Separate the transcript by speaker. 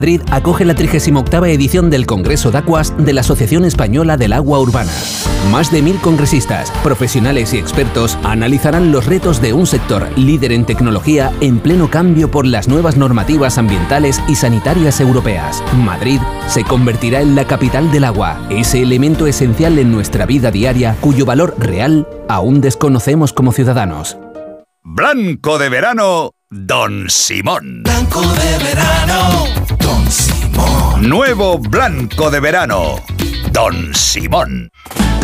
Speaker 1: Madrid acoge la 38ª edición del Congreso de Aquas de la Asociación Española del Agua Urbana. Más de 1000 congresistas, profesionales y expertos analizarán los retos de un sector líder en tecnología en pleno cambio por las nuevas normativas ambientales y sanitarias europeas. Madrid se convertirá en la capital del agua, ese elemento esencial en nuestra vida diaria cuyo valor real aún desconocemos como ciudadanos.
Speaker 2: Blanco de verano, Don Simón.
Speaker 3: Blanco de verano, Don Simón.
Speaker 2: Nuevo blanco de verano, Don Simón.